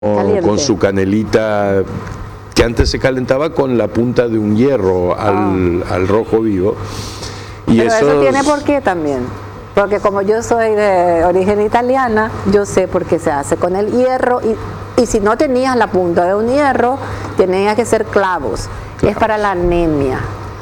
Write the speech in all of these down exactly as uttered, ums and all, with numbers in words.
Caliente. Con su canelita, que antes se calentaba con la punta de un hierro al, oh. al rojo vivo. Y Pero eso, eso tiene por qué también. Porque como yo soy de origen italiana, yo sé por qué se hace con el hierro. Y, y si no tenías la punta de un hierro, tenía que ser clavos. Claro. Es para la anemia.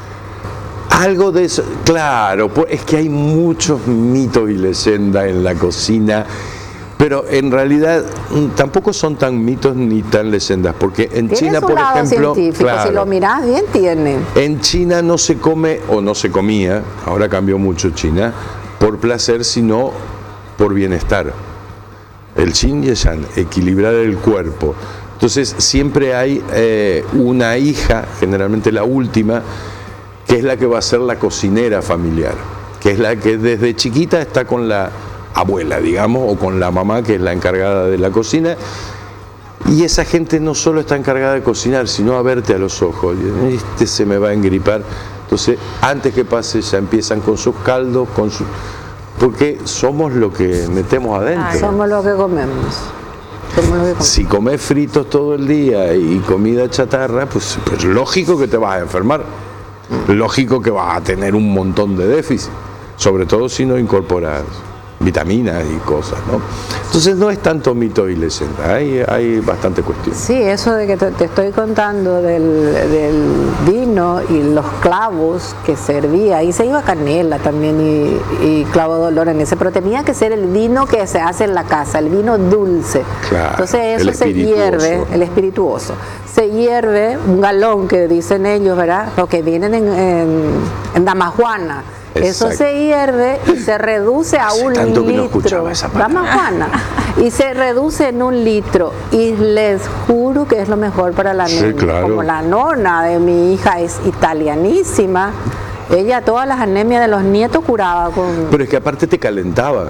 Algo de eso, claro, es que hay muchos mitos y leyendas en la cocina. Pero en realidad tampoco son tan mitos ni tan leyendas, porque en China, por ejemplo, claro, si lo mirás bien tiene. En China no se come o no se comía, ahora cambió mucho China, por placer, sino por bienestar. El Yin y el Yang, equilibrar el cuerpo. Entonces siempre hay eh, una hija, generalmente la última, que es la que va a ser la cocinera familiar, que es la que desde chiquita está con la abuela, digamos, o con la mamá, que es la encargada de la cocina, y esa gente no solo está encargada de cocinar, sino a verte a los ojos. Este se me va a engripar. Entonces, antes que pase, ya empiezan con sus caldos, con su... porque somos lo que metemos adentro. Ah, somos lo que comemos. Somos lo que comemos. Si comes fritos todo el día y comida chatarra, pues, pues lógico que te vas a enfermar. Lógico que vas a tener un montón de déficit, sobre todo si no incorporas vitaminas y cosas, ¿no? Entonces no es tanto mito y leyenda, hay, hay bastante cuestión. Sí, eso de que te, te estoy contando del, del vino y los clavos que servía, ahí se iba canela también y, y clavo de olor en ese, pero tenía que ser el vino que se hace en la casa, el vino dulce. Claro, entonces eso se hierve, el espirituoso, se hierve un galón que dicen ellos, ¿verdad? Los que vienen en, en, en Damajuana. Exacto. Eso se hierve y se reduce a un tanto que no litro. escuchaba esa palabra. Damajuana. Y se reduce en un litro. Y les juro que es lo mejor para la anemia. Sí, claro. Como la nona de mi hija es italianísima, ella todas las anemias de los nietos curaba con... Pero es que aparte te calentaba.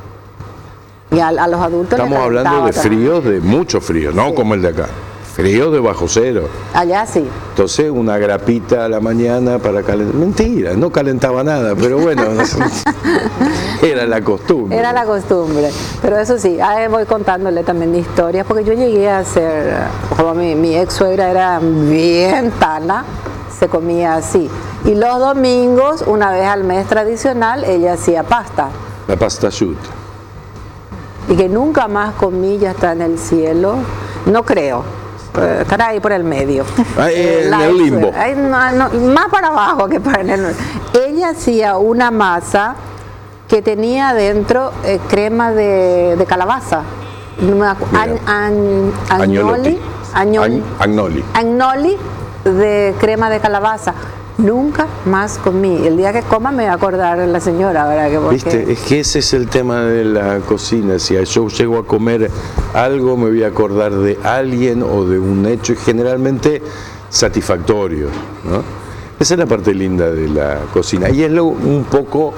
Y a, a los adultos estamos hablando de fríos, de mucho frío, no sí. como el de acá. Frío de bajo cero. Allá sí. Entonces, una grapita a la mañana para calentar. Mentira, no calentaba nada, pero bueno, era la costumbre. Era la costumbre. Pero eso sí, ahí voy contándole también historias, porque yo llegué a ser, como mi, mi ex suegra era bien tana, se comía así. Y los domingos, una vez al mes tradicional, ella hacía pasta. La pasta shoot. Y que nunca más comí, ya está en el cielo. No creo. Estará ahí por el medio. Ahí, en la el limbo. Ahí, no, no, más para abajo que para el... Ella hacía una masa que tenía dentro eh, crema de, de calabaza. An, an, agnoli, agnoli, agnoli. Agnoli de crema de calabaza. Nunca más comí. El día que coma me voy a acordar la señora, ¿verdad? Que porque... ¿Viste? Es que ese es el tema de la cocina. Si yo llego a comer algo, me voy a acordar de alguien o de un hecho generalmente satisfactorio, ¿no? Esa es la parte linda de la cocina. Y es lo, un poco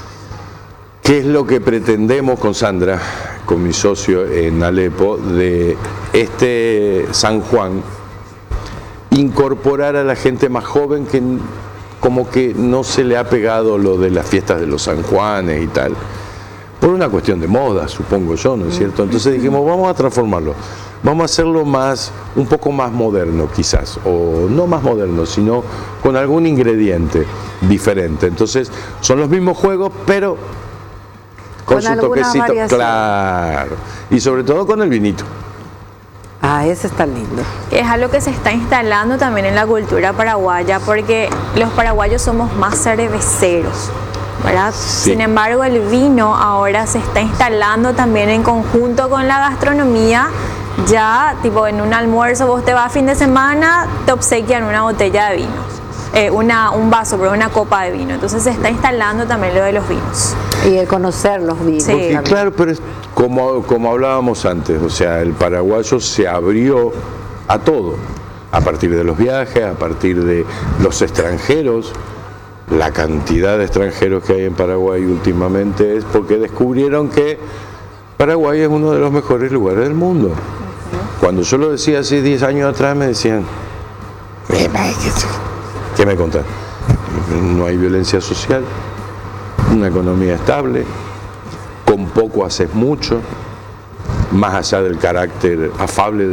qué es lo que pretendemos con Sandra, con mi socio en Alepo, de este San Juan, incorporar a la gente más joven que como que no se le ha pegado lo de las fiestas de los San Juanes y tal, por una cuestión de moda, supongo yo, ¿no es cierto? Entonces dijimos, vamos a transformarlo, vamos a hacerlo más, un poco más moderno quizás, o no más moderno, sino con algún ingrediente diferente. Entonces son los mismos juegos, pero con, con su toquecito, variación. Claro, y sobre todo con el vinito. Ah, ese está lindo. Es algo que se está instalando también en la cultura paraguaya, porque los paraguayos somos más cerveceros, ¿verdad? Sí. Sin embargo, el vino ahora se está instalando también en conjunto con la gastronomía. Ya, tipo, en un almuerzo vos te vas a fin de semana, te obsequian una botella de vino, eh, una, un vaso, pero una copa de vino. Entonces se está instalando también lo de los vinos. Y el conocer los vinos. Sí. Porque, claro, pero es como, como hablábamos antes, o sea, el paraguayo se abrió a todo, a partir de los viajes, a partir de los extranjeros. La cantidad de extranjeros que hay en Paraguay últimamente es porque descubrieron que Paraguay es uno de los mejores lugares del mundo. Cuando yo lo decía hace diez años atrás me decían, ¿qué me contás? No hay violencia social, una economía estable, con poco haces mucho, más allá del carácter afable